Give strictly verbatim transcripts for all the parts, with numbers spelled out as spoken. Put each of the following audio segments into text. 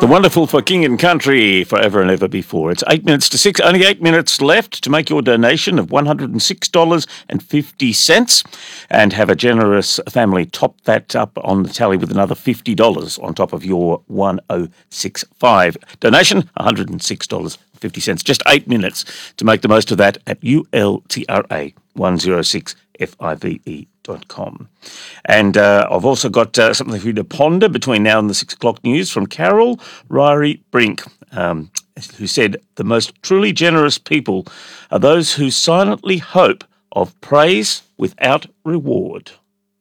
wonderful for King and Country, forever and ever before. It's eight minutes to six, only eight minutes left to make your donation of one hundred six dollars and fifty cents and have a generous family top that up on the tally with another fifty dollars on top of your one thousand sixty-five. Donation, one hundred six dollars and fifty cents. Just eight minutes to make the most of that at U L T R A one oh six five E dot com. And uh, I've also got uh, something for you to ponder between now and the six o'clock news from Carol Ryrie Brink, um, who said, "The most truly generous people are those who silently hope of praise without reward."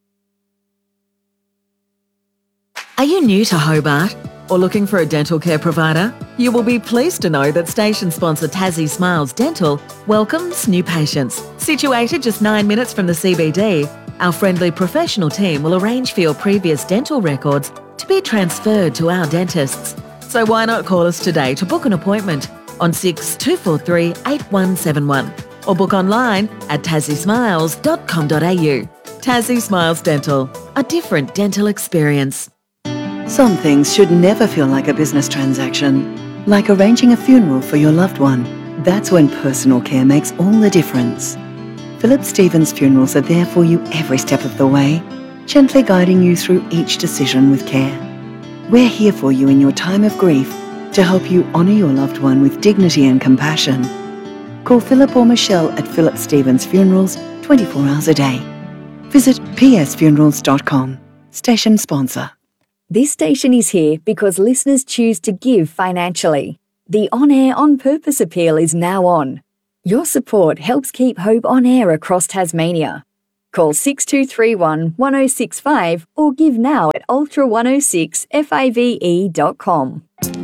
Are you new to Hobart or looking for a dental care provider? You will be pleased to know that station sponsor Tassie Smiles Dental welcomes new patients. Situated just nine minutes from the C B D, our friendly professional team will arrange for your previous dental records to be transferred to our dentists. So why not call us today to book an appointment on six two four three eight one seven one or book online at tassie smiles dot com dot a u. Tassie Smiles Dental, a different dental experience. Some things should never feel like a business transaction, like arranging a funeral for your loved one. That's when personal care makes all the difference. Philip Stevens Funerals are there for you every step of the way, gently guiding you through each decision with care. We're here for you in your time of grief to help you honour your loved one with dignity and compassion. Call Philip or Michelle at Philip Stevens Funerals twenty-four hours a day. Visit p s funerals dot com. Station sponsor. This station is here because listeners choose to give financially. The On Air On Purpose appeal is now on. Your support helps keep Hope on air across Tasmania. Call six two three one one oh six five or give now at ultra one oh six five e dot com.